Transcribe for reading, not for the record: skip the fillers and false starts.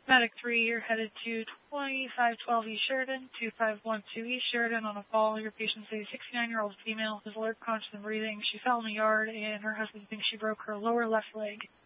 Medic 3, you're headed to 2512 East Sheridan, 2512 East Sheridan on a call. Your patient's a 69-year-old female who's alert, conscious, and breathing. She fell in the yard, and her husband thinks she broke her lower left leg.